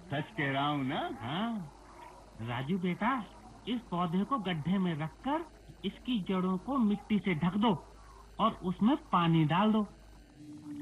सच कह रहा हूँ ना? हाँ राजू बेटा, इस पौधे को गड्ढे में रखकर इसकी जड़ों को मिट्टी से ढक दो और उसमें पानी डाल दो।